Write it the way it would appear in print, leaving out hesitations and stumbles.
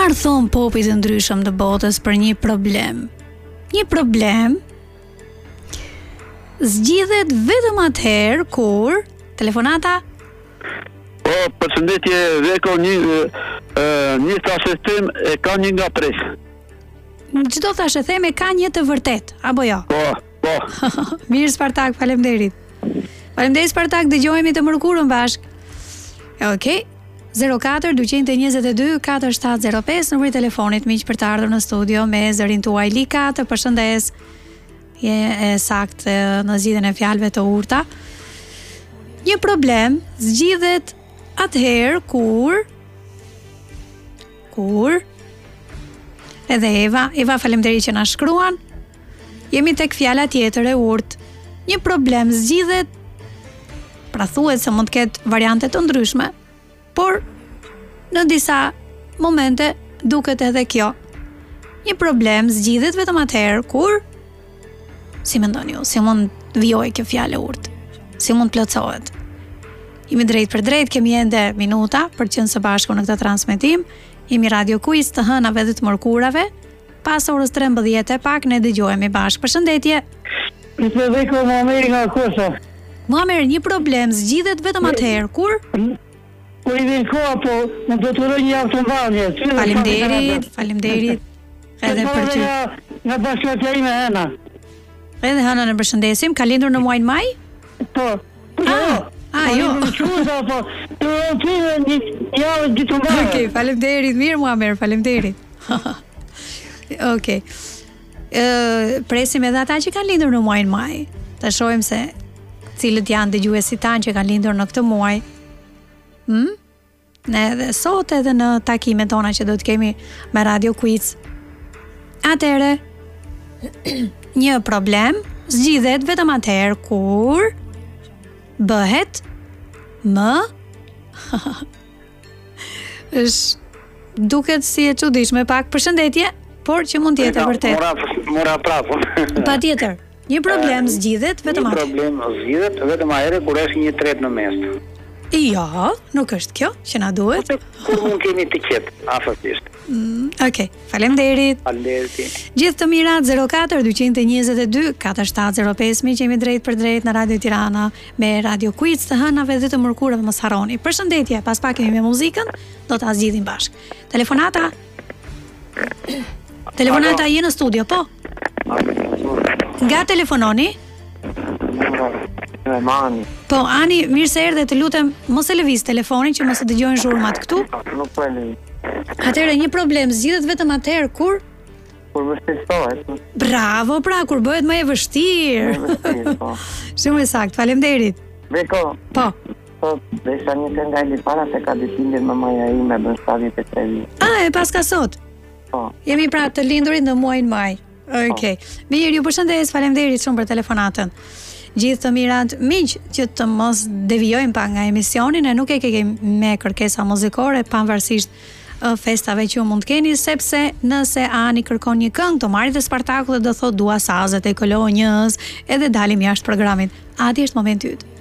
Çfarë thon popujt të ndryshëm të botës për një problem? Një problem zgjidhet vetëm atëherë kur telefonata. Po, përshëndetje, Veko, një thashëtim e ka një nga pres. Çdo thashëtim e ka një të vërtet, apo jo? Po. Mirë Spartak, faleminderit. Faleminderit Spartak, dëgjohemi të mërkurën bashk. Okej. 04-222-4705 numri i telefonit miq për të ardhur në studio me zërin tuaj. Lika, të përshëndes. Je sakt në zgjidhjen e fjalëve të urta. Një problem zgjidhet atëherë kur edhe Eva faleminderit që na shkruan. Jemi tek fjala tjetër e urtë. Një problem zgjidhet, pra thuhet se mund të ketë variante të ndryshme, por në disa momente duket edhe kjo. Një problem zgjidhet vetëm atëherë kur, si mendoni ju, si mund vijojë kjo fjalë urtë, si mund plotësohet. Jemi drejt për drejt, kemi ende minuta për të qenë së bashku në këtë transmetim. Jemi Radio Quiz të hënave dhe të mërkurave. Pas orës 13 pak ne dëgjohemi bashkë. Përshëndetje. Muamer, një problem zgjidhet vetëm atëherë kur i vjen koha, po më do të uroj një javë të mbarë. Faleminderit. Edhe për ty. Nga bashkëtia ime Hana. Edhe Hana në përshëndesim, ka lindur në muajin maj? Po. Jo. Okej, faleminderit, mirë Muamer, faleminderit. Okej. Presim edhe ata që kanë lindur në muajin maj. Ta shohim se cilët janë dëgjuesit tanë që kanë lindur në këtë muaj. Ne edhe sot edhe në takimet tona që do të kemi me Radio Quiz. Atëre, një problem zgjidhet vetëm atëherë kur bëhet duket si e çuditshme pak. Përshëndetje, por që mund të jetë vërtet. Mora prapë. Patjetër. Një problem zgjidhet vetëm atëherë. Një problem zgjidhet vetëm atëherë kur është një tret në mes. Jo, nuk është kjo që na duhet. Kur mund kemi të qetë, afërsisht. Okej, faleminderit. Faleminderit. Gjithë të mirat 04-222-4705 mi që jemi drejt për drejt në Radio Tirana me Radio Quiz të hënave dhe të mërkurave, mos harroni. Përshëndetje, pas pak kemi me muzikën, do ta zgjidhim bashkë. Telefonata je në studio, po? Nga telefononi? Po, Ani, mirë se erdhe, të lutem, mos e lëviz telefonin që mos e dëgjojnë zhurmat këtu. Nuk po e lëviz. Atëherë një problem zgjidhet vetëm atëherë kur vështirësohet. Bravo, pra, kur bëhet më e vështirë. Po. Shumë sakt, faleminderit. Beko. Po. Po, desha një të nga i para se ka ditindjen mamaja ime bën 73 vite. E paska sot. Po. Jemi pra të lindurit në muajin maj. Okej. Mirë, ju përshëndes, faleminderit shumë për telefonatën. Gjithë të mirat miq që të mos devijojmë pa nga emisioni, ne nuk e kemi me kërkesa muzikore pavarësisht festave që ju mund të keni, sepse nëse Ani kërkon një këngë, do marrë dhe Spartaku dhe do thot dua sazet e kolonjës, edhe dalim jashtë programit. Ati është momenti yt.